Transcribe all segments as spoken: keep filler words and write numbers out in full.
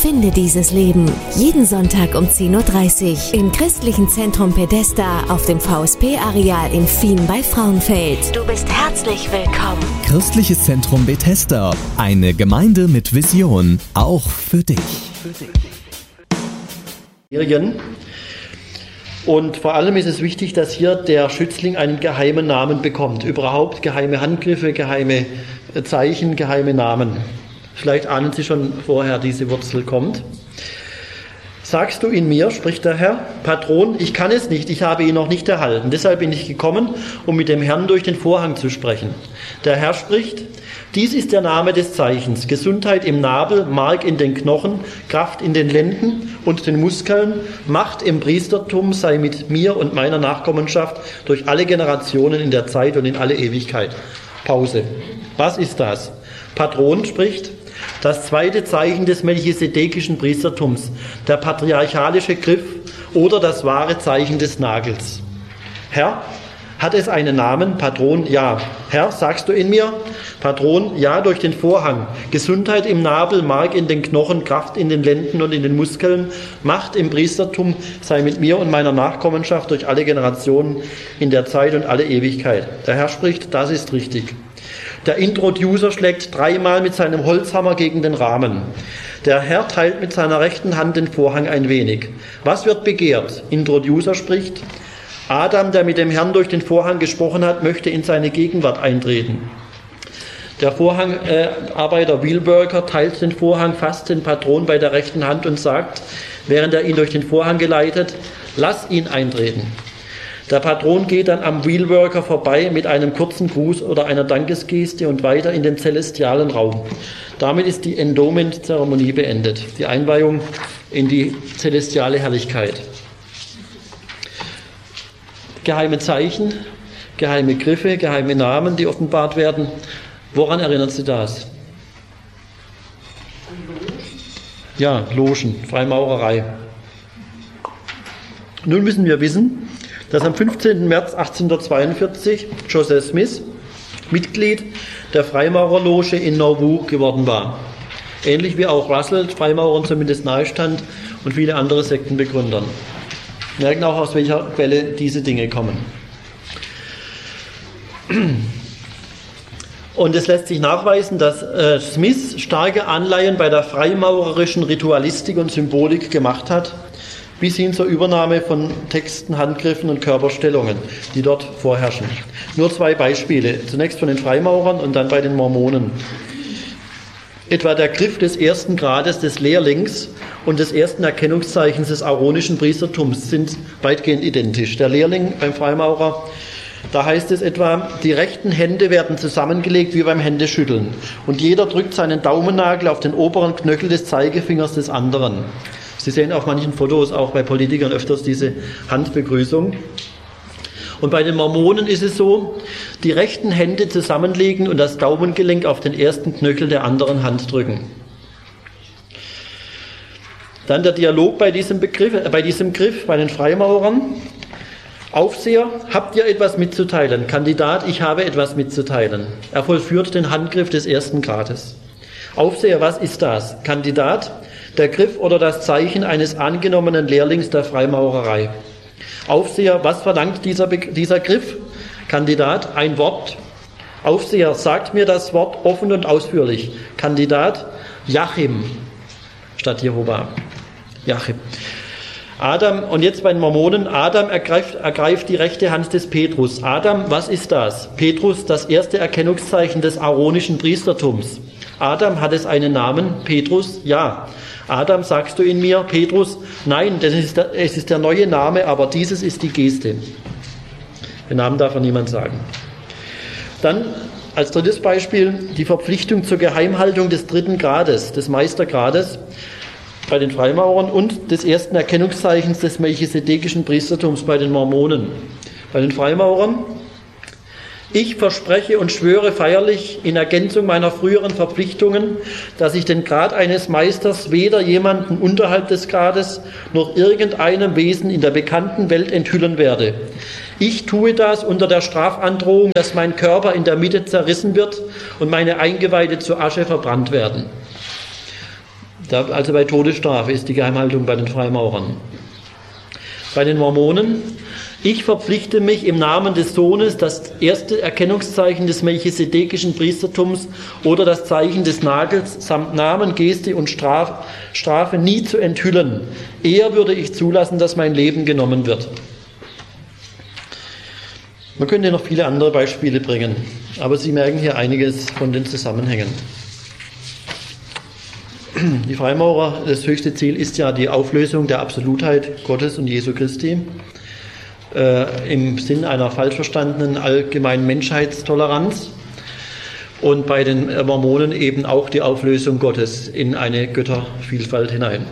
Finde dieses Leben. Jeden Sonntag um zehn Uhr dreißig im Christlichen Zentrum Bethesda auf dem V S P-Areal in Fien bei Frauenfeld. Du bist herzlich willkommen. Christliches Zentrum Bethesda. Eine Gemeinde mit Vision. Auch für dich. Und vor allem ist es wichtig, dass hier der Schützling einen geheimen Namen bekommt. Überhaupt geheime Handgriffe, geheime Zeichen, geheime Namen. Vielleicht ahnen Sie schon vorher, diese Wurzel kommt. Sagst du in mir, spricht der Herr, Patron, ich kann es nicht, ich habe ihn noch nicht erhalten. Deshalb bin ich gekommen, um mit dem Herrn durch den Vorhang zu sprechen. Der Herr spricht, dies ist der Name des Zeichens, Gesundheit im Nabel, Mark in den Knochen, Kraft in den Lenden und den Muskeln, Macht im Priestertum sei mit mir und meiner Nachkommenschaft durch alle Generationen in der Zeit und in alle Ewigkeit. Pause. Was ist das? Patron spricht, das zweite Zeichen des melchisedekischen Priestertums, der patriarchalische Griff oder das wahre Zeichen des Nagels. Herr, hat es einen Namen? Patron, ja. Herr, sagst du in mir? Patron, ja, durch den Vorhang. Gesundheit im Nabel, Mark in den Knochen, Kraft in den Lenden und in den Muskeln, Macht im Priestertum sei mit mir und meiner Nachkommenschaft durch alle Generationen in der Zeit und alle Ewigkeit. Der Herr spricht, das ist richtig. Der Introducer schlägt dreimal mit seinem Holzhammer gegen den Rahmen. Der Herr teilt mit seiner rechten Hand den Vorhang ein wenig. Was wird begehrt? Introducer spricht, Adam, der mit dem Herrn durch den Vorhang gesprochen hat, möchte in seine Gegenwart eintreten. Der Vorhangarbeiter äh, Wheelworker teilt den Vorhang, fasst den Patron bei der rechten Hand und sagt, während er ihn durch den Vorhang geleitet, lass ihn eintreten. Der Patron geht dann am Wheelworker vorbei mit einem kurzen Gruß oder einer Dankesgeste und weiter in den celestialen Raum. Damit ist die Endowment-Zeremonie beendet, die Einweihung in die celestiale Herrlichkeit. Geheime Zeichen, geheime Griffe, geheime Namen, die offenbart werden. Woran erinnert Sie das? Ja, Logen, Freimaurerei. Nun müssen wir wissen, dass am fünfzehnten März achtzehnhundertzweiundvierzig Joseph Smith Mitglied der Freimaurerloge in Nauvoo geworden war. Ähnlich wie auch Russell, Freimaurern zumindest nahestand und viele andere Sektenbegründern. Wir merken auch, aus welcher Quelle diese Dinge kommen. Und es lässt sich nachweisen, dass äh, Smith starke Anleihen bei der freimaurerischen Ritualistik und Symbolik gemacht hat, bis hin zur Übernahme von Texten, Handgriffen und Körperstellungen, die dort vorherrschen. Nur zwei Beispiele, zunächst von den Freimaurern und dann bei den Mormonen. Etwa der Griff des ersten Grades des Lehrlings und des ersten Erkennungszeichens des aaronischen Priestertums sind weitgehend identisch. Der Lehrling beim Freimaurer, da heißt es etwa, die rechten Hände werden zusammengelegt wie beim Händeschütteln und jeder drückt seinen Daumennagel auf den oberen Knöchel des Zeigefingers des anderen. Sie sehen auf manchen Fotos auch bei Politikern öfters diese Handbegrüßung. Und bei den Mormonen ist es so, die rechten Hände zusammenlegen und das Daumengelenk auf den ersten Knöchel der anderen Hand drücken. Dann der Dialog bei diesem Begriff, äh, bei diesem Griff bei den Freimaurern. Aufseher, habt ihr etwas mitzuteilen? Kandidat, ich habe etwas mitzuteilen. Er vollführt den Handgriff des ersten Grades. Aufseher, was ist das? Kandidat, der Griff oder das Zeichen eines angenommenen Lehrlings der Freimaurerei. Aufseher, was verlangt dieser, Be- dieser Griff? Kandidat, ein Wort. Aufseher, sagt mir das Wort offen und ausführlich. Kandidat, Jachim, statt Jehova. Jachim. Adam, und jetzt bei den Mormonen, Adam ergreift, ergreift die rechte Hand des Petrus. Adam, was ist das? Petrus, das erste Erkennungszeichen des aaronischen Priestertums. Adam, hat es einen Namen? Petrus, ja. Adam, sagst du in mir? Petrus, nein, denn es ist, der, es ist der neue Name, aber dieses ist die Geste. Den Namen darf niemand sagen. Dann als drittes Beispiel die Verpflichtung zur Geheimhaltung des dritten Grades, des Meistergrades bei den Freimaurern und des ersten Erkennungszeichens des melchisedekischen Priestertums bei den Mormonen. Bei den Freimaurern: Ich verspreche und schwöre feierlich in Ergänzung meiner früheren Verpflichtungen, dass ich den Grad eines Meisters weder jemanden unterhalb des Grades noch irgendeinem Wesen in der bekannten Welt enthüllen werde. Ich tue das unter der Strafandrohung, dass mein Körper in der Mitte zerrissen wird und meine Eingeweide zu Asche verbrannt werden. Da, also bei Todesstrafe ist die Geheimhaltung bei den Freimaurern. Bei den Mormonen: Ich verpflichte mich im Namen des Sohnes, das erste Erkennungszeichen des melchisedekischen Priestertums oder das Zeichen des Nagels samt Namen, Geste und Straf, Strafe nie zu enthüllen. Eher würde ich zulassen, dass mein Leben genommen wird. Man könnte noch viele andere Beispiele bringen, aber Sie merken hier einiges von den Zusammenhängen. Die Freimaurer, das höchste Ziel ist ja die Auflösung der Absolutheit Gottes und Jesu Christi äh, im Sinn einer falsch verstandenen allgemeinen Menschheitstoleranz und bei den Mormonen eben auch die Auflösung Gottes in eine Göttervielfalt hinein.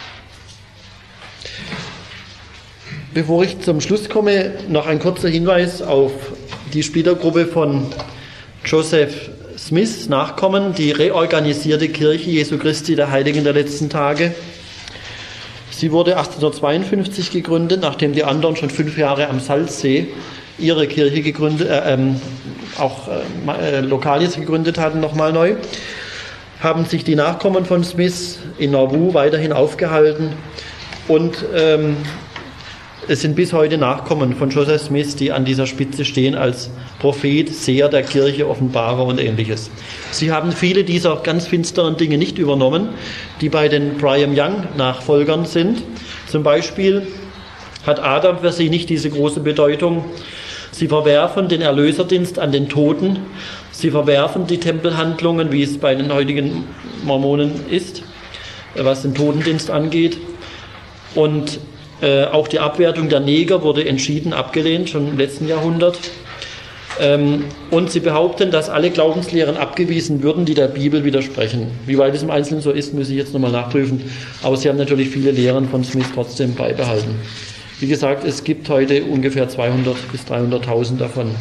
Bevor ich zum Schluss komme, noch ein kurzer Hinweis auf die Splittergruppe von Joseph Smiths Nachkommen, die reorganisierte Kirche Jesu Christi der Heiligen der letzten Tage. Sie wurde achtzehnhundertzweiundfünfzig gegründet, nachdem die anderen schon fünf Jahre am Salzsee ihre Kirche gegründet, äh, ähm, auch äh, Lokales gegründet hatten, nochmal neu. Haben sich die Nachkommen von Smith in Nauvoo weiterhin aufgehalten und ähm, es sind bis heute Nachkommen von Joseph Smith, die an dieser Spitze stehen als Prophet, Seher der Kirche, Offenbarer und Ähnliches. Sie haben viele dieser ganz finsteren Dinge nicht übernommen, die bei den Brigham Young Nachfolgern sind. Zum Beispiel hat Adam für sie nicht diese große Bedeutung. Sie verwerfen den Erlöserdienst an den Toten. Sie verwerfen die Tempelhandlungen, wie es bei den heutigen Mormonen ist, was den Totendienst angeht. Und Äh, auch die Abwertung der Neger wurde entschieden abgelehnt, schon im letzten Jahrhundert. Ähm, und sie behaupten, dass alle Glaubenslehren abgewiesen würden, die der Bibel widersprechen. Wie weit es im Einzelnen so ist, muss ich jetzt nochmal nachprüfen. Aber sie haben natürlich viele Lehren von Smith trotzdem beibehalten. Wie gesagt, es gibt heute ungefähr zweihundert bis dreihunderttausend davon.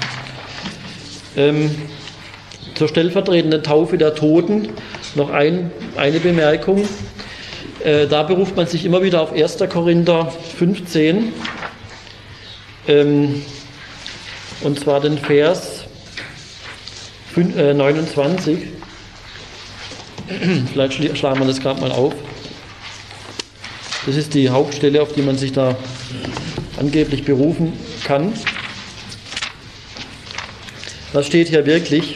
Ähm, zur stellvertretenden Taufe der Toten noch ein, eine Bemerkung. Äh, da beruft man sich immer wieder auf erster Korinther fünfzehn, ähm, und zwar den Vers fünf, äh, neunundzwanzig. Vielleicht schlagen wir das gerade mal auf. Das ist die Hauptstelle, auf die man sich da angeblich berufen kann. Was steht hier wirklich?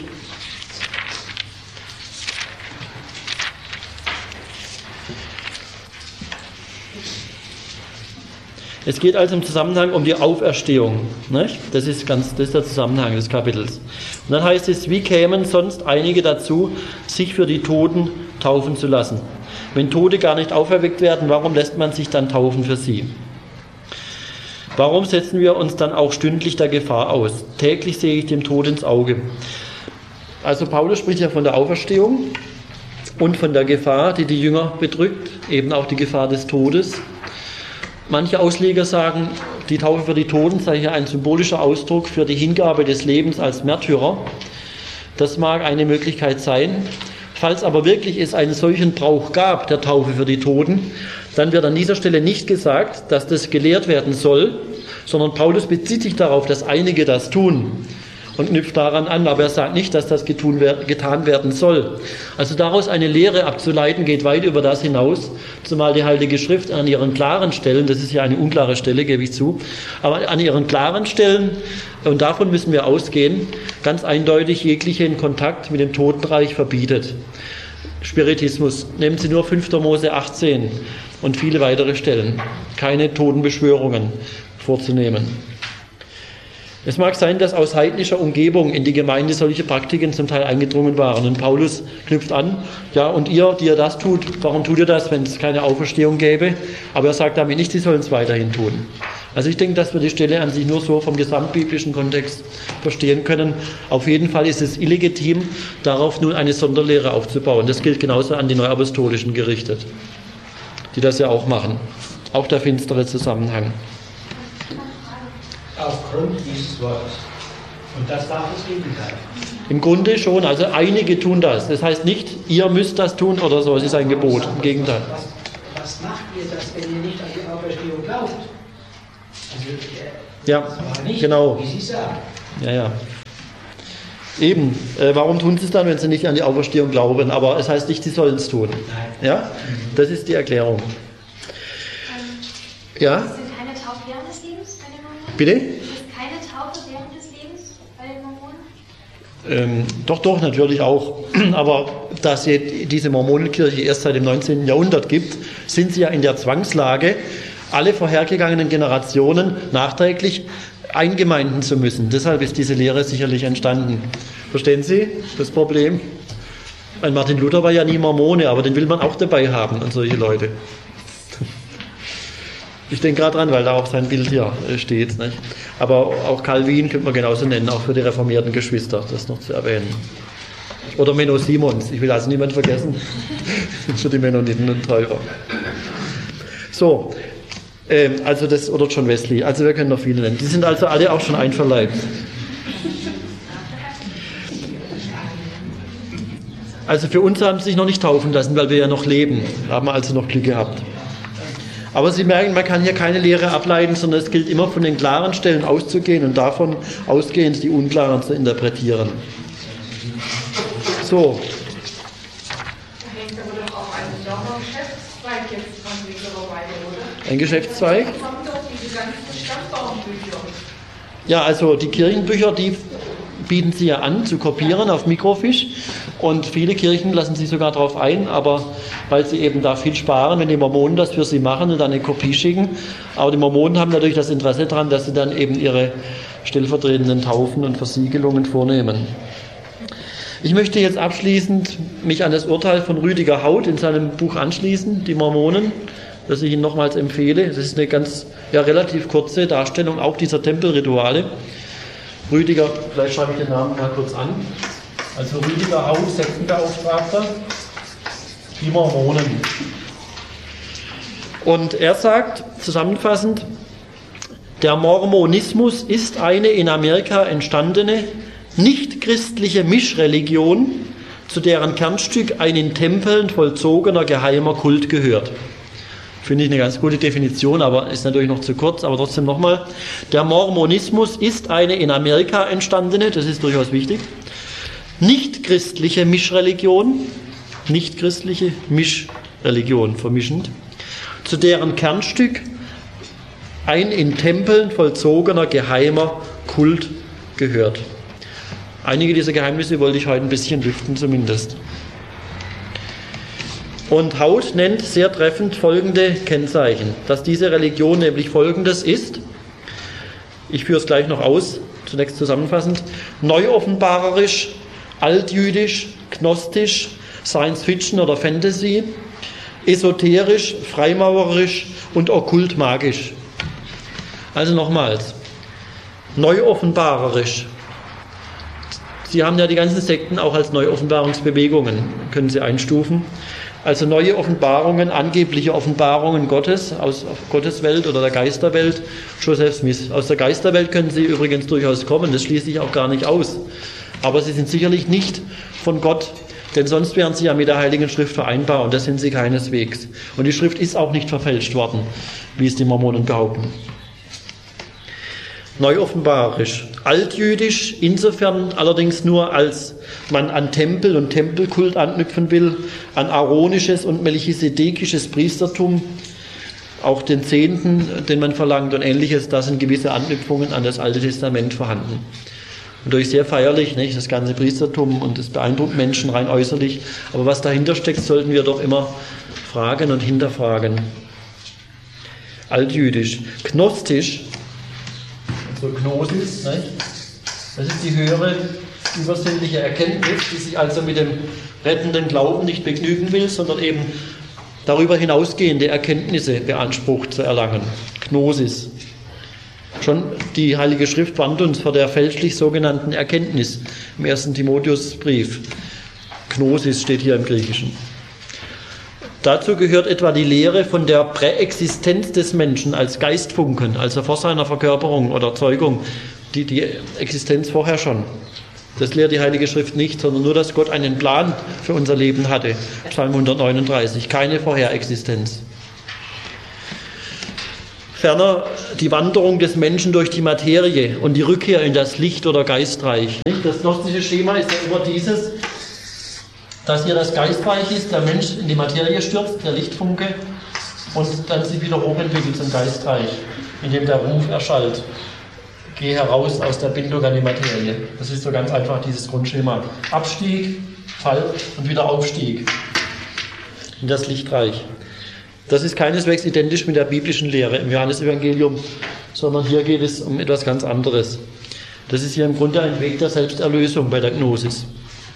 Es geht also im Zusammenhang um die Auferstehung. Nicht? Das ist ganz, das ist der Zusammenhang des Kapitels. Und dann heißt es: Wie kämen sonst einige dazu, sich für die Toten taufen zu lassen? Wenn Tote gar nicht auferweckt werden, warum lässt man sich dann taufen für sie? Warum setzen wir uns dann auch stündlich der Gefahr aus? Täglich sehe ich dem Tod ins Auge. Also Paulus spricht ja von der Auferstehung und von der Gefahr, die die Jünger bedrückt, eben auch die Gefahr des Todes. Manche Ausleger sagen, die Taufe für die Toten sei hier ein symbolischer Ausdruck für die Hingabe des Lebens als Märtyrer. Das mag eine Möglichkeit sein. Falls aber wirklich es einen solchen Brauch gab, der Taufe für die Toten, dann wird an dieser Stelle nicht gesagt, dass das gelehrt werden soll, sondern Paulus bezieht sich darauf, dass einige das tun und knüpft daran an, aber er sagt nicht, dass das getun werden, getan werden soll. Also daraus eine Lehre abzuleiten, geht weit über das hinaus, zumal die Heilige Schrift an ihren klaren Stellen, das ist ja eine unklare Stelle, gebe ich zu, aber an ihren klaren Stellen, und davon müssen wir ausgehen, ganz eindeutig jeglichen Kontakt mit dem Totenreich verbietet. Spiritismus, nehmen Sie nur fünfter Mose achtzehn und viele weitere Stellen, keine Totenbeschwörungen vorzunehmen. Es mag sein, dass aus heidnischer Umgebung in die Gemeinde solche Praktiken zum Teil eingedrungen waren. Und Paulus knüpft an, ja, und ihr, die ihr das tut, warum tut ihr das, wenn es keine Auferstehung gäbe? Aber er sagt damit nicht, sie sollen es weiterhin tun. Also ich denke, dass wir die Stelle an sich nur so vom gesamtbiblischen Kontext verstehen können. Auf jeden Fall ist es illegitim, darauf nun eine Sonderlehre aufzubauen. Das gilt genauso an die Neuapostolischen gerichtet, die das ja auch machen. Auch der finstere Zusammenhang. Aufgrund dieses Wortes. Und das darf das Gegenteil. Im Grunde schon, also einige tun das. Das heißt nicht, ihr müsst das tun oder so, es ist ein Gebot, im Gegenteil. Was, was macht ihr das, wenn ihr nicht an die Auferstehung glaubt? Also, ja, das war nicht, genau. wie Sie sagen. Ja, ja. Eben, äh, warum tun sie es dann, wenn sie nicht an die Auferstehung glauben? Aber es heißt nicht, sie sollen es tun. Ja? Das ist die Erklärung. Ähm, Ja? ist es keine Taufe während des Lebens bei den Mormonen? Bitte? Ist es keine Taufe während des Lebens bei den Mormonen? Ähm, doch, doch, natürlich auch. Aber da es diese Mormonenkirche erst seit dem neunzehnten Jahrhundert gibt, sind sie ja in der Zwangslage, alle vorhergegangenen Generationen nachträglich eingemeinden zu müssen. Deshalb ist diese Lehre sicherlich entstanden. Verstehen Sie das Problem? Ein Martin Luther war ja nie Mormone, aber den will man auch dabei haben und solche Leute. Ich denke gerade dran, weil da auch sein Bild hier steht. Nicht? Aber auch Calvin könnte man genauso nennen, auch für die reformierten Geschwister, das noch zu erwähnen. Oder Menno Simons, ich will also niemand vergessen, für die Mennoniten und Täufer. So, ähm, also das, oder John Wesley, also wir können noch viele nennen. Die sind also alle auch schon einverleibt. Also für uns haben sie sich noch nicht taufen lassen, weil wir ja noch leben, haben wir also noch Glück gehabt. Aber Sie merken, man kann hier keine Lehre ableiten, sondern es gilt immer von den klaren Stellen auszugehen und davon ausgehend die unklaren zu interpretieren. So. Da hängt aber doch auch ein Geschäftszweig jetzt dran mittlerweile, oder? Ein Geschäftszweig? Da kommen doch diese ganzen Stammbaumbücher. Ja, also die Kirchenbücher, die bieten sie ja an zu kopieren auf Mikrofiche und viele Kirchen lassen sich sogar darauf ein, aber weil sie eben da viel sparen, wenn die Mormonen das für sie machen und dann eine Kopie schicken. Aber die Mormonen haben natürlich das Interesse daran, dass sie dann eben ihre stellvertretenden Taufen und Versiegelungen vornehmen. Ich möchte jetzt abschließend mich an das Urteil von Rüdiger Hauth in seinem Buch anschließen, die Mormonen, das ich Ihnen nochmals empfehle. Das ist eine ganz, ja, relativ kurze Darstellung auch dieser Tempelrituale. Rüdiger, vielleicht schreibe ich den Namen mal kurz an. Also Rüdiger Hauth, Sektenbeauftragter, die Mormonen. Und er sagt zusammenfassend, der Mormonismus ist eine in Amerika entstandene nicht-christliche Mischreligion, zu deren Kernstück ein in Tempeln vollzogener geheimer Kult gehört. Finde ich eine ganz gute Definition, aber ist natürlich noch zu kurz, aber trotzdem nochmal. Der Mormonismus ist eine in Amerika entstandene, das ist durchaus wichtig, nicht-christliche Mischreligion, nicht-christliche Mischreligion, vermischend, zu deren Kernstück ein in Tempeln vollzogener geheimer Kult gehört. Einige dieser Geheimnisse wollte ich heute ein bisschen lüften zumindest. Und Hauth nennt sehr treffend folgende Kennzeichen, dass diese Religion nämlich folgendes ist. Ich führe es gleich noch aus, zunächst zusammenfassend. Neuoffenbarerisch, altjüdisch, gnostisch, Science-Fiction oder Fantasy, esoterisch, freimaurerisch und okkult-magisch. Also nochmals, neuoffenbarerisch. Sie haben ja die ganzen Sekten auch als Neuoffenbarungsbewegungen, können Sie einstufen. Also neue Offenbarungen, angebliche Offenbarungen Gottes aus Gottes Welt oder der Geisterwelt. Joseph Smith. Aus der Geisterwelt können sie übrigens durchaus kommen, das schließe ich auch gar nicht aus. Aber sie sind sicherlich nicht von Gott, denn sonst wären sie ja mit der Heiligen Schrift vereinbar und das sind sie keineswegs. Und die Schrift ist auch nicht verfälscht worden, wie es die Mormonen behaupten. Neuoffenbarisch. Altjüdisch, insofern allerdings nur, als man an Tempel und Tempelkult anknüpfen will, an aaronisches und melchisedekisches Priestertum, auch den Zehnten, den man verlangt und ähnliches, da sind gewisse Anknüpfungen an das Alte Testament vorhanden. Und durch sehr feierlich, nicht, das ganze Priestertum, und das beeindruckt Menschen rein äußerlich, aber was dahinter steckt, sollten wir doch immer fragen und hinterfragen. Altjüdisch. Gnostisch, so Gnosis, nicht? Das ist die höhere übersinnliche Erkenntnis, die sich also mit dem rettenden Glauben nicht begnügen will, sondern eben darüber hinausgehende Erkenntnisse beansprucht zu erlangen. Gnosis. Schon die Heilige Schrift warnt uns vor der fälschlich sogenannten Erkenntnis im ersten Timotheusbrief. Gnosis steht hier im Griechischen. Dazu gehört etwa die Lehre von der Präexistenz des Menschen als Geistfunken, also vor seiner Verkörperung oder Zeugung, die, die Existenz vorher schon. Das lehrt die Heilige Schrift nicht, sondern nur, dass Gott einen Plan für unser Leben hatte. Psalm hundertneununddreißig, keine Vorherexistenz. Ferner die Wanderung des Menschen durch die Materie und die Rückkehr in das Licht- oder Geistreich. Das gnostische Schema ist ja immer dieses, dass hier das Geistreich ist, der Mensch in die Materie stürzt, der Lichtfunke, und dann sich wieder hochentwickelt zum Geistreich, in dem der Ruf erschallt. Geh heraus aus der Bindung an die Materie. Das ist so ganz einfach dieses Grundschema. Abstieg, Fall und wieder Aufstieg in das Lichtreich. Das ist keineswegs identisch mit der biblischen Lehre im Johannesevangelium, sondern hier geht es um etwas ganz anderes. Das ist hier im Grunde ein Weg der Selbsterlösung bei der Gnosis.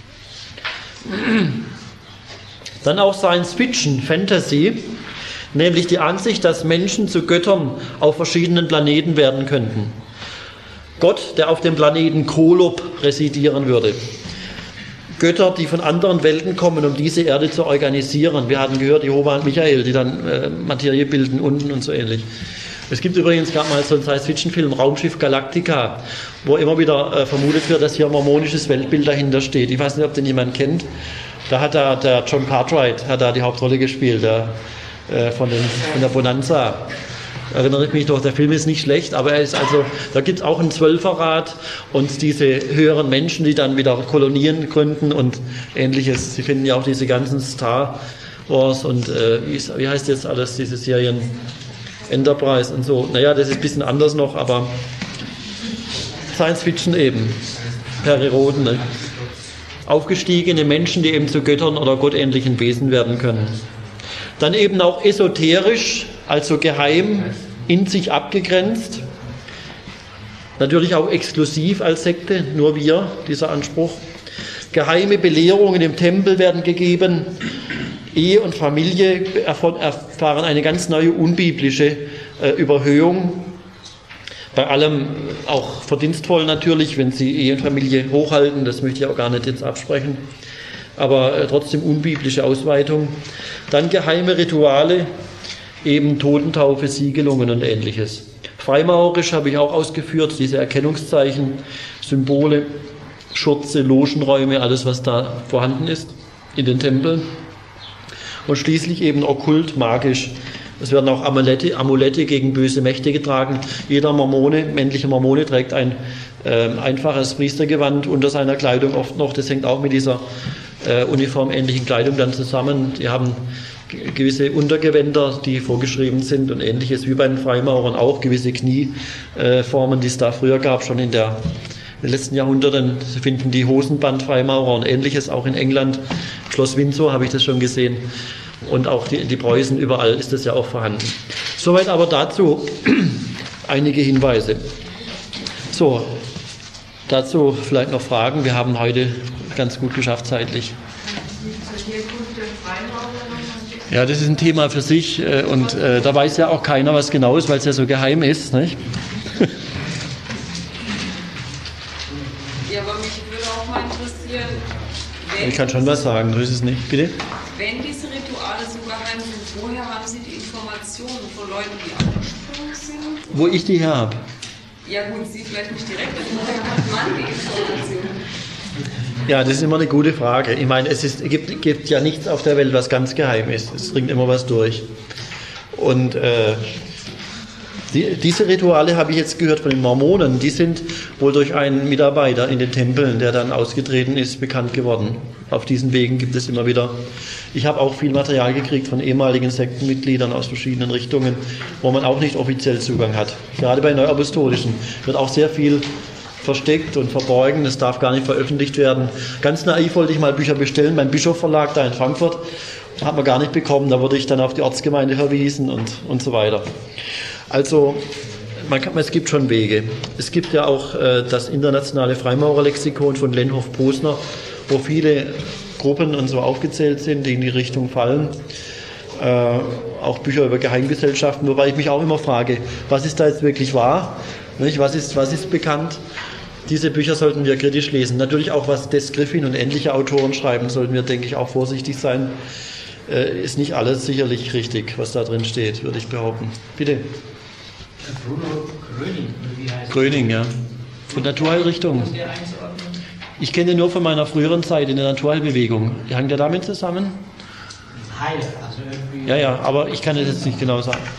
Dann auch Science Fiction, Fantasy, nämlich die Ansicht, dass Menschen zu Göttern auf verschiedenen Planeten werden könnten. Gott, der auf dem Planeten Kolob residieren würde. Götter, die von anderen Welten kommen, um diese Erde zu organisieren. Wir hatten gehört, Jehova und Michael, die dann äh, Materie bilden unten und so ähnlich. Es gibt übrigens gerade mal so einen Science-Fiction-Film, Raumschiff Galactica, wo immer wieder äh, vermutet wird, dass hier ein mormonisches Weltbild dahinter steht. Ich weiß nicht, ob den jemand kennt. Da hat da, der John Cartwright hat da die Hauptrolle gespielt, der, äh, von, den, von der Bonanza. Erinnere ich mich noch, der Film ist nicht schlecht, aber er ist also, da gibt es auch einen Zwölferrat und diese höheren Menschen, die dann wieder Kolonien gründen und ähnliches. Sie finden ja auch diese ganzen Star Wars und äh, wie, ist, wie heißt jetzt alles, diese Serien Enterprise und so. Naja, das ist ein bisschen anders noch, aber Science Fiction eben, Perioden, ne? Aufgestiegene Menschen, die eben zu Göttern oder gottähnlichen Wesen werden können. Dann eben auch esoterisch, also geheim, in sich abgegrenzt. Natürlich auch exklusiv als Sekte, nur wir, dieser Anspruch. Geheime Belehrungen im Tempel werden gegeben. Ehe und Familie erfahren eine ganz neue unbiblische äh, Überhöhung. Bei allem auch verdienstvoll natürlich, wenn sie Ehe und Familie hochhalten, das möchte ich auch gar nicht jetzt absprechen. Aber äh, trotzdem unbiblische Ausweitung. Dann geheime Rituale, eben Totentaufe, Siegelungen und ähnliches. Freimaurerisch habe ich auch ausgeführt, diese Erkennungszeichen, Symbole, Schürze, Logenräume, alles was da vorhanden ist in den Tempeln. Und schließlich eben okkult, magisch. Es werden auch Amulette, Amulette gegen böse Mächte getragen. Jeder Mormone, männliche Mormone trägt ein äh, einfaches Priestergewand unter seiner Kleidung oft noch. Das hängt auch mit dieser äh, uniformähnlichen Kleidung dann zusammen. Die haben gewisse Untergewänder, die vorgeschrieben sind und ähnliches, wie bei den Freimaurern auch, gewisse Knieformen, die es da früher gab, schon in, der, in den letzten Jahrhunderten. Sie finden die Hosenband-Freimaurer und ähnliches, auch in England. Schloss Windsor habe ich das schon gesehen. Und auch die, die Preußen, überall ist das ja auch vorhanden. Soweit aber dazu einige Hinweise. So, dazu vielleicht noch Fragen. Wir haben heute ganz gut geschafft zeitlich. Ja, das ist ein Thema für sich und äh, da weiß ja auch keiner, was genau ist, weil es ja so geheim ist, nicht? Ja, aber mich würde auch mal interessieren, wenn ich kann schon was sagen, du ist es nicht, bitte? Wenn diese Rituale so geheim sind, woher haben Sie die Informationen von Leuten, die angesprungen sind? Wo ich die her habe? Ja gut, Sie vielleicht nicht direkt, aber woher hat man die Informationen? Ja, das ist immer eine gute Frage. Ich meine, es ist, gibt, gibt ja nichts auf der Welt, was ganz geheim ist. Es dringt immer was durch. Und äh, die, diese Rituale habe ich jetzt gehört von den Mormonen. Die sind wohl durch einen Mitarbeiter in den Tempeln, der dann ausgetreten ist, bekannt geworden. Auf diesen Wegen gibt es immer wieder. Ich habe auch viel Material gekriegt von ehemaligen Sektenmitgliedern aus verschiedenen Richtungen, wo man auch nicht offiziell Zugang hat. Gerade bei Neuapostolischen wird auch sehr viel versteckt und verborgen, das darf gar nicht veröffentlicht werden. Ganz naiv wollte ich mal Bücher bestellen beim Bischof Verlag da in Frankfurt, hat man gar nicht bekommen, da wurde ich dann auf die Ortsgemeinde verwiesen und, und so weiter. Also man kann, es gibt schon Wege. Es gibt ja auch äh, das internationale Freimaurerlexikon von Lenhoff-Posner, wo viele Gruppen und so aufgezählt sind, die in die Richtung fallen. Äh, auch Bücher über Geheimgesellschaften, wobei ich mich auch immer frage, was ist da jetzt wirklich wahr? Nicht? Was ist, was ist bekannt? Diese Bücher sollten wir kritisch lesen. Natürlich auch, was Des Griffin und ähnliche Autoren schreiben, sollten wir, denke ich, auch vorsichtig sein. Äh, ist nicht alles sicherlich richtig, was da drin steht, würde ich behaupten. Bitte. Bruno Gröning, wie heißt Gröning, ja. Von Naturheilrichtung. Ich kenne ihn nur von meiner früheren Zeit in der Naturheilbewegung. Hängt der damit zusammen? Heil, also irgendwie. Ja, ja, aber ich kann das jetzt nicht genau sagen.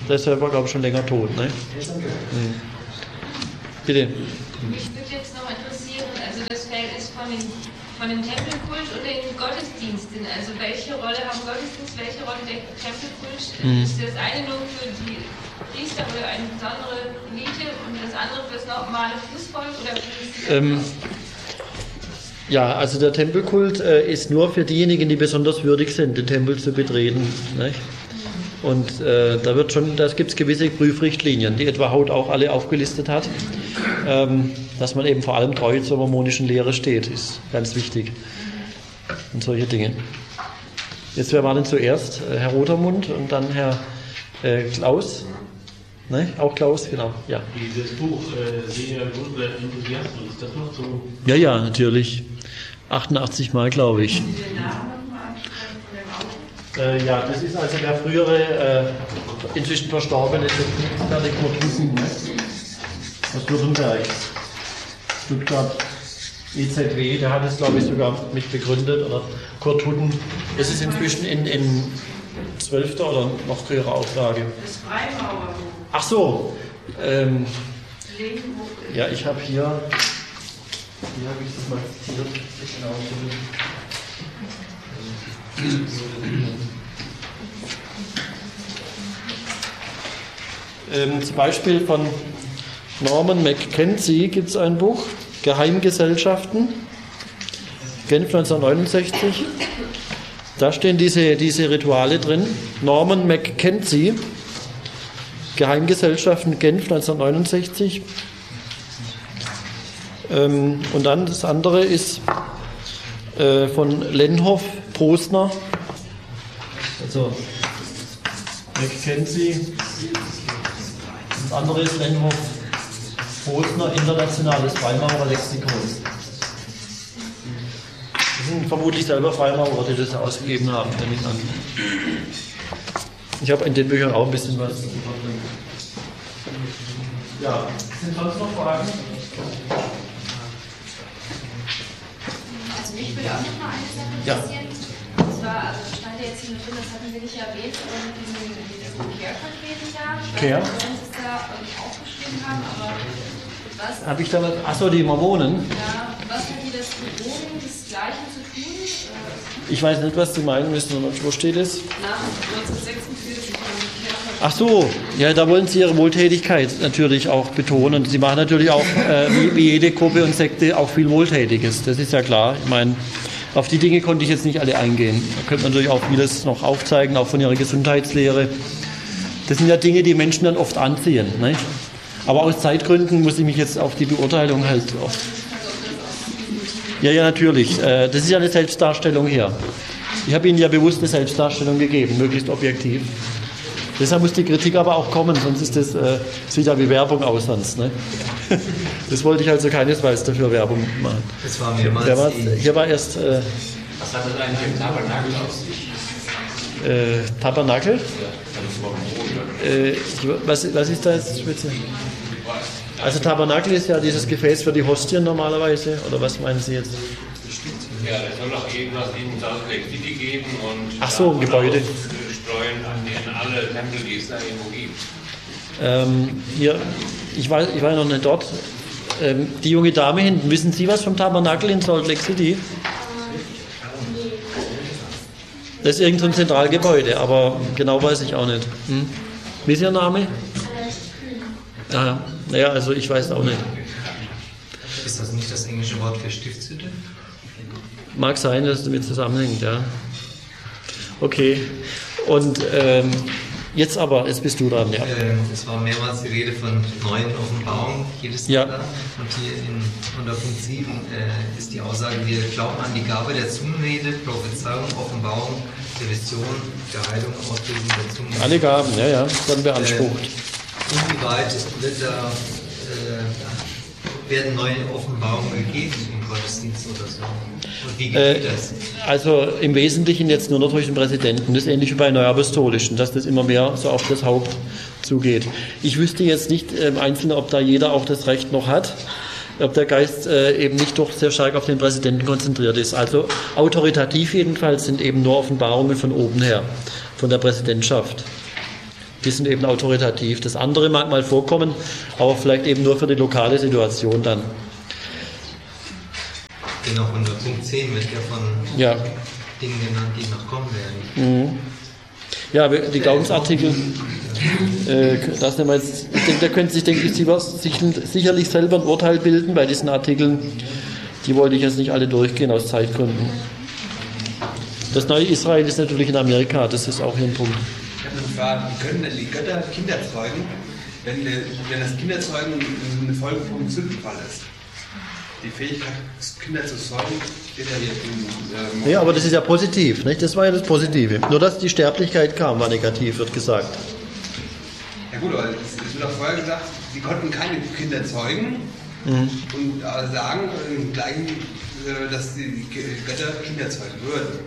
der ist selber, glaube ich, schon länger tot. Ne? Mhm. Bitte. Mich würde jetzt noch interessieren, also das Verhältnis von den, von dem Tempelkult und den Gottesdiensten. Also welche Rolle haben Gottesdienst, welche Rolle der Tempelkult? Mhm. Ist das eine nur für die Priester oder eine besondere Elite und das andere für das normale Fußvolk? Oder ähm, ja, also der Tempelkult äh, ist nur für diejenigen, die besonders würdig sind, den Tempel zu betreten. Nicht? Und äh, da wird schon, da gibt es gewisse Prüfrichtlinien, die etwa Haut auch alle aufgelistet hat. Ähm, dass man eben vor allem treu zur mormonischen Lehre steht, ist ganz wichtig. Und solche Dinge. Jetzt, wer war denn zuerst? Äh, Herr Rotermund und dann Herr äh, Klaus. Ne? Auch Klaus, genau. Ja. Dieses Buch, äh, Senior Grundwert Enthusiasmus, ist das noch so? Ja, ja, natürlich. achtundachtzig Mal, glaube ich. Äh, ja, das ist also der frühere, äh, inzwischen verstorbene Technikexperte Kurt Hussen, ne? Aus Württemberg, Stuttgart, E Z W, der hat es, glaube ich, sogar mit begründet, oder Kurt Hutten. Das ist inzwischen in, in zwölfter oder noch früherer Auflage. Das Freimauerbuch. Ach so, ähm, ja, ich habe hier, hier habe ich das mal zitiert, genau. Ähm, zum Beispiel von Norman Mackenzie gibt es ein Buch, Geheimgesellschaften, Genf neunzehnhundertneunundsechzig. Da stehen diese, diese Rituale drin. Norman Mackenzie, Geheimgesellschaften, Genf neunzehnhundertneunundsechzig. Ähm, und dann das andere ist äh, von Lenhoff, Posner. Also Mackenzie. Das andere ist Lenhoff, Posner, Internationales Freimaurerlexikon. Das sind vermutlich selber Freimaurer, die das ausgegeben haben, nehme ich an. Ich habe in den Büchern auch ein bisschen was. Ja, sind sonst noch Fragen? Also mich würde auch noch mal eine Sache interessieren. Ja. Und zwar, also stand ja jetzt hier mit drin, das hatten wir nicht erwähnt, aber mit diesem, diesem Care-Paketen da. Care? Ich weiß nicht, ob wir das da aufgeschrieben haben, aber was... Habe ich da was? Achso, die Mormonen? Ja, was hat die das mit Drogen, das Gleiche zu tun? Ich weiß nicht, was Sie meinen müssen. Wo steht es? Nach neunzehnhundertsechsundvierzig. Ach so, ja, da wollen Sie Ihre Wohltätigkeit natürlich auch betonen. Sie machen natürlich auch, äh, wie, wie jede Gruppe und Sekte, auch viel Wohltätiges. Das ist ja klar. Ich meine, auf die Dinge konnte ich jetzt nicht alle eingehen. Da könnte man natürlich auch vieles noch aufzeigen, auch von Ihrer Gesundheitslehre. Das sind ja Dinge, die Menschen dann oft anziehen. Ne? Aber aus Zeitgründen muss ich mich jetzt auf die Beurteilung halt... Auf ja, ja, natürlich. Äh, das ist ja eine Selbstdarstellung hier. Ich habe Ihnen ja bewusst eine Selbstdarstellung gegeben, möglichst objektiv. Deshalb muss die Kritik aber auch kommen, sonst ist das, äh, sieht ja wie Werbung aus sonst. Ne? Das wollte ich also keinesfalls dafür Werbung machen. Das war mehrmals Der war, hier war erst... Äh, Was hat das eigentlich im Tabernakel aus sich? Äh, Tabernakel? Ja, äh, was, was ist da jetzt speziell? Also Tabernakel ist ja dieses Gefäß für die Hostien normalerweise, oder was meinen Sie jetzt? Ja, es soll auch irgendwas in Salt Lake City geben und Ach so, ein Gebäude. Streuen an den alle Tempel, die es da irgendwo gibt. Ähm, hier, ich war, ich war noch nicht dort. Ähm, die junge Dame hinten, wissen Sie was vom Tabernakel in Salt Lake City? Das ist irgendein Zentralgebäude, aber genau weiß ich auch nicht. Hm? Wie ist Ihr Name? Ah, naja, also ich weiß auch nicht. Ist das nicht das englische Wort für Stiftshütte? Mag sein, dass es damit zusammenhängt, ja. Okay. Und ähm, jetzt aber, jetzt bist du dran, ja. Ähm, es war mehrmals die Rede von neuen Offenbarungen jedes ja. Jahr. Und hier in, unter Punkt sieben äh, ist die Aussage, wir glauben an die Gabe der Zungenrede, Prophezeiung, Offenbarung, der Vision, der Heilung, Auslösung der Zungenrede. Alle Gaben, ja, ja, dann beansprucht. Äh, inwieweit wird da, äh, werden neue Offenbarungen gegeben im Gottesdienst oder so? Und wie geht äh, das? Also im Wesentlichen jetzt nur noch durch den Präsidenten. Das ist ähnlich wie bei Neuapostolischen, dass das immer mehr so auf das Haupt zugeht. Ich wüsste jetzt nicht im äh, Einzelnen, ob da jeder auch das Recht noch hat, ob der Geist äh, eben nicht doch sehr stark auf den Präsidenten konzentriert ist. Also autoritativ jedenfalls sind eben nur Offenbarungen von oben her, von der Präsidentschaft. Die sind eben autoritativ. Das andere mag mal vorkommen, aber vielleicht eben nur für die lokale Situation dann. Genau, unter Punkt zehn wird ja von ja. Dingen genannt, die noch kommen werden. Mhm. Ja, die Glaubensartikel, äh, das nehmen wir jetzt, ich denke, da können sich, denke ich, sicherlich selber ein Urteil bilden bei diesen Artikeln. Die wollte ich jetzt nicht alle durchgehen aus Zeitgründen. Das neue Israel ist natürlich in Amerika, das ist auch hier ein Punkt. Ich habe eine Frage, wie können denn die Götter Kinder zeugen, wenn, wenn das Kinderzeugen eine Folge vom Sündenfall ist? Die Fähigkeit, Kinder zu zeugen, steht ja hier in äh, Ja, aber das ist ja positiv, nicht? Das war ja das Positive. Nur, dass die Sterblichkeit kam, war negativ, wird gesagt. Ja gut, aber es wird auch vorher gesagt, sie konnten keine Kinder zeugen mhm. und äh, sagen im Gleichen, äh, dass die Götter Kinder zeugen würden.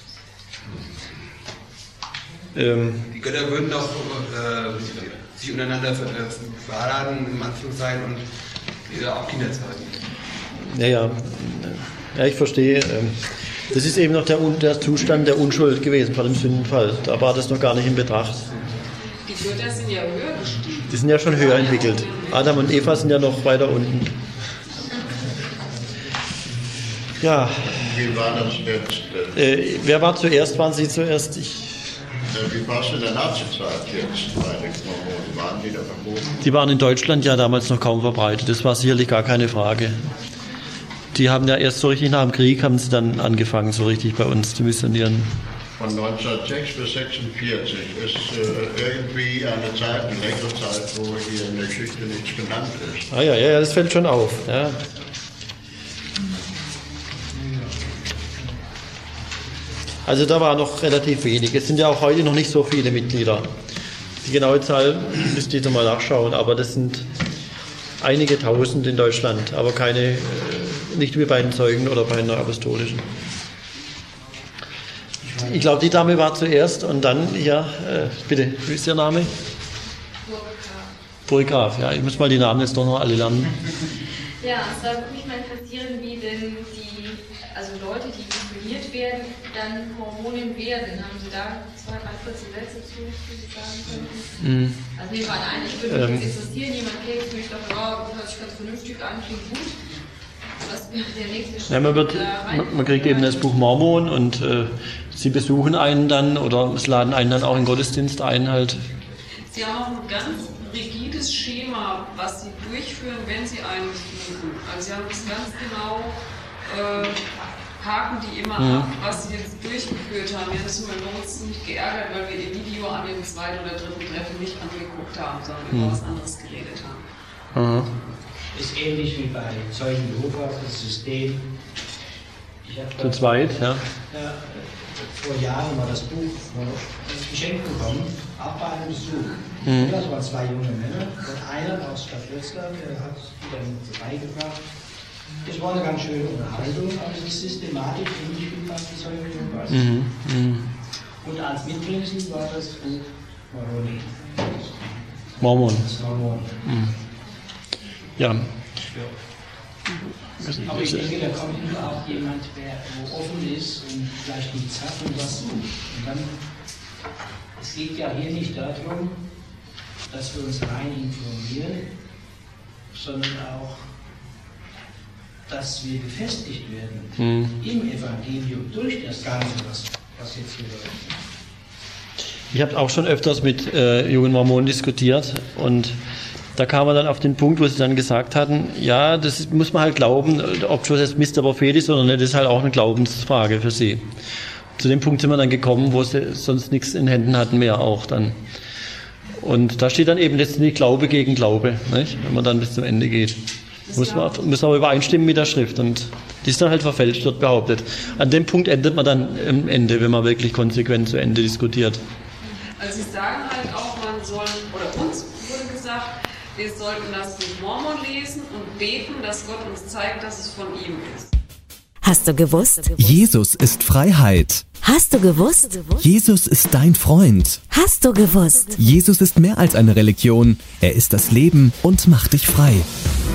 Ähm. Die Götter würden doch äh, sich untereinander verraten, im Anführungszeichen, und äh, auch Kinder zeugen. Ja, ja, ja, ich verstehe. Das ist eben noch der, der Zustand der Unschuld gewesen vor dem Sündenfall. Da war das noch gar nicht in Betracht. Die Götter sind ja höher gestiegen. Die sind ja schon höher entwickelt. Adam und Eva sind ja noch weiter unten. Ja. Wie war das jetzt? Äh, wer war zuerst? Waren Sie zuerst? Ich Wie war es in der Nazizeit jetzt bei den Mormonen? Waren die da verboten? Die waren in Deutschland ja damals noch kaum verbreitet. Das war sicherlich gar keine Frage. Die haben ja erst so richtig nach dem Krieg, haben sie dann angefangen, so richtig bei uns zu missionieren. Von neunzehnhundertsechs bis sechsundvierzig ist äh, irgendwie eine Zeit, eine längere Zeit, wo hier in der Geschichte nichts genannt ist. Ah ja, ja, das fällt schon auf. Ja. Also da war noch relativ wenig. Es sind ja auch heute noch nicht so viele Mitglieder. Die genaue Zahl müsste ich noch mal nachschauen, aber das sind einige Tausend in Deutschland, aber keine, nicht wie bei den Zeugen oder bei den Apostolischen. Ich glaube, die Dame war zuerst und dann, ja, äh, bitte, wie ist Ihr Name? Burggraf. Ja, ich muss mal die Namen jetzt doch noch alle lernen. Ja, es würde mich mal interessieren, wie denn die, also Leute, die definiert werden, dann Mormonen werden. Haben Sie da zwei, drei kurze Sätze zu, die Sie sagen könnten? Mhm. Also wir waren ein, ich würde mich ähm, jetzt interessieren, jemand kennt mich doch, ja, hört sich ganz vernünftig an, klingt gut. Was wäre der nächste Schritt? Ja, man, wird, man, man kriegt eben das Buch Mormon und äh, Sie besuchen einen dann oder es laden einen dann auch in den Gottesdienst ein halt. Sie haben auch ein ganz rigides Schema, was Sie durchführen, wenn Sie einen besuchen. Also Sie haben das ganz genau, äh, haken die immer mhm. ab, was Sie jetzt durchgeführt haben. Wir haben das immer bei uns ziemlich geärgert, weil wir Ihr Video an dem zweiten oder dritten Treffen nicht angeguckt haben, sondern mhm. über was anderes geredet haben. Mhm. Ist ähnlich wie bei Zeugen Jehovas, das System. Ich Zu zweit, ja. ja. Vor Jahren war das Buch geschenkt bekommen, auch bei einem Besuch. Mhm. Das waren zwei junge Männer und einer aus Stadt Wetzlar, der hat die dann beigebracht. Es war eine ganz schöne Unterhaltung, aber es ist systematisch ähnlich wie fast die Zeugen Jehovas. Mhm. Mhm. Und als Mitbringsel war das Buch Mormon. Mormon. Mormon. Mhm. Ja. Aber ich denke, da kommt immer auch jemand, der wo offen ist und vielleicht nichts hat und was sucht. Und dann, es geht ja hier nicht darum, dass wir uns rein informieren, sondern auch, dass wir gefestigt werden mhm. im Evangelium durch das Ganze, was, was jetzt hier läuft. Ich habe auch schon öfters mit äh, jungen Mormonen diskutiert und da kam man dann auf den Punkt, wo sie dann gesagt hatten, ja, das muss man halt glauben, ob das jetzt Mister Prophet ist oder nicht, das ist halt auch eine Glaubensfrage für sie. Zu dem Punkt sind wir dann gekommen, wo sie sonst nichts in Händen hatten mehr auch dann. Und da steht dann eben letztendlich Glaube gegen Glaube, nicht? Wenn man dann bis zum Ende geht. Muss man, muss man aber übereinstimmen mit der Schrift und die ist dann halt verfälscht, wird behauptet. An dem Punkt endet man dann am Ende, wenn man wirklich konsequent zu Ende diskutiert. Also Sie sagen halt auch, man soll, oder uns wurde gesagt, wir sollten das Buch Mormon lesen und beten, dass Gott uns zeigt, dass es von ihm ist. Hast du gewusst? Jesus ist Freiheit. Hast du gewusst? Jesus ist dein Freund. Hast du gewusst? Jesus ist mehr als eine Religion. Er ist das Leben und macht dich frei.